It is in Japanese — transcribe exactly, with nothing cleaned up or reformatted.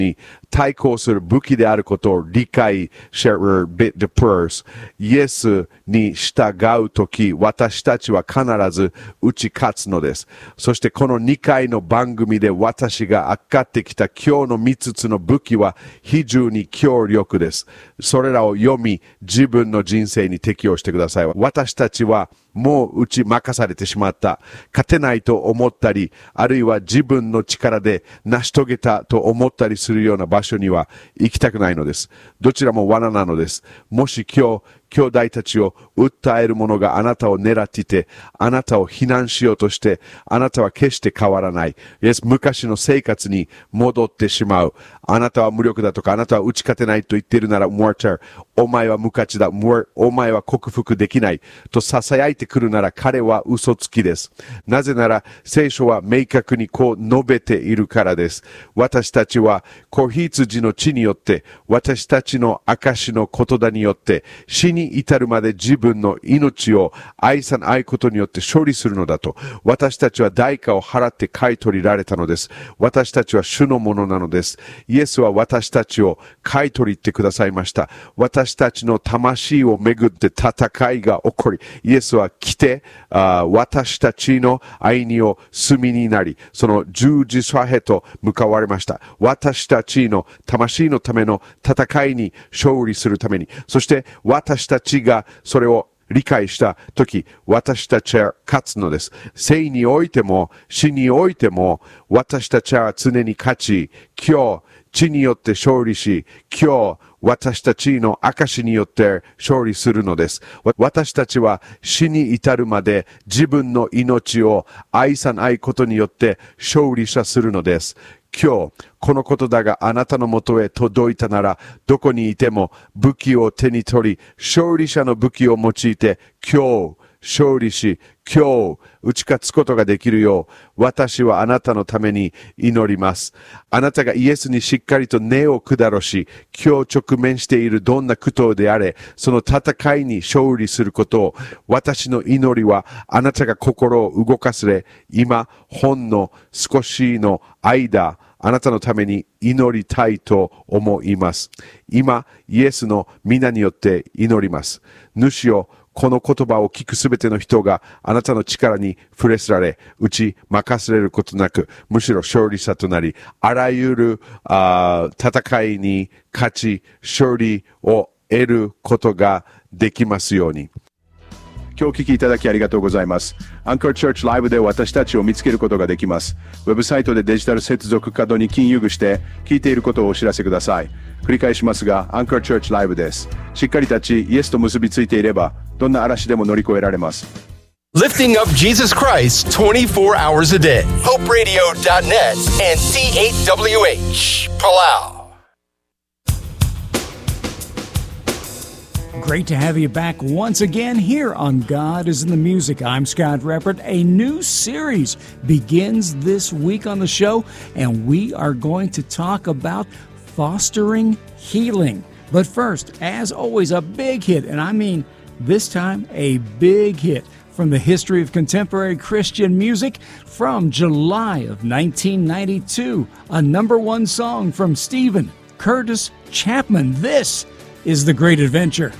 に対抗する武器であることを理解しる bit the purse。イエスに従うとき、私たちは必ず打ち勝つのです。そしてこのにかいの番組で私が扱ってきた今日のみっつの武器は非常に強力です。それらを読み、自分の人生に適用してください。私たちはもう打ち負かされてしまった。勝てないと思ったり、あるいは自分の力で成し遂げたと思ったりするような場所には行きたくないのです。どちらも罠なのです。もし今日、兄弟たちを訴える者があなたを狙っていて、あなたを非難しようとして、あなたは決して変わらない。昔の生活に戻ってしまう。あなたは無力だとか、あなたは打ち勝てないと言っているなら、モーター、お前は無価値だ、お前は克服できないと囁いてくるなら、彼は嘘つきです。なぜなら、聖書は明確にこう述べているからです。私たちは、子羊の血によって、私たちの証の言霊によって、死に至るまで自分の命を愛さないことによって勝利するのだと。私たちは代価を払って買い取られたのです。私たちは主のものなのです。イエスは私たちを買い取りってくださいました。私たちの魂をめぐって戦いが起こり、イエスは来て、あ私たちの愛にを炭になり、その十字架へと向かわれました。私たちの魂のための戦いに勝利するために、そして私たちがそれを理解したとき、私たちは勝つのです。生においても死においても私たちは常に勝ち、今日血によって勝利し、今日私たちの証によって勝利するのです。私たちは死に至るまで自分の命を愛さないことによって勝利者するのです。今日、このことだがあなたのもとへ届いたなら、どこにいても武器を手に取り、勝利者の武器を用いて、今日、勝利し、今日、打ち勝つことができるよう、私はあなたのために祈ります。あなたがイエスにしっかりと根を下ろし、今日直面しているどんな苦闘であれ、その戦いに勝利することを、私の祈りはあなたが心を動かすれ、今、ほんの少しの間、あなたのために祈りたいと思います。今、イエスの皆によって祈ります。主よ、この言葉を聞くすべての人があなたの力に触れすられ、打ち負かされることなく、むしろ勝利者となり、あらゆるあ戦いに勝ち、勝利を得ることができますように。今日お聞きいただきありがとうございます。アンカーチャーチライブで私たちを見つけることができます。ウェブサイトでデジタル接続カードに金融具して聞いていることをお知らせください。繰り返しますが、アンカーチャーチライブです。しっかり立ち、イエスと結びついていれば、どんな嵐でも乗り越えられます。 Lifting up Jesus Christ twenty-four hours a day. Hope Radio dot net and C eight W H, Palau. Great to have you back once again here on God is in the Music. I'm Scott Reppert. A new series begins this week on the show, and we are going to talk about fostering healing. But first, as always, a big hit, and I mean this time a big hit from the history of contemporary Christian music from July of nineteen ninety-two, a number one song from Stephen Curtis Chapman. This is The Great Adventure.